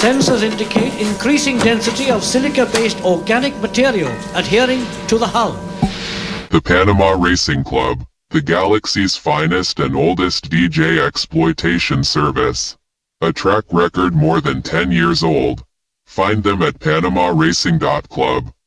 Sensors indicate increasing density of silica-based organic material adhering to the hull. The Panama Racing Club, the galaxy's finest and oldest DJ exploitation service. A track record more than 10 years old. Find them at PanamaRacing.club.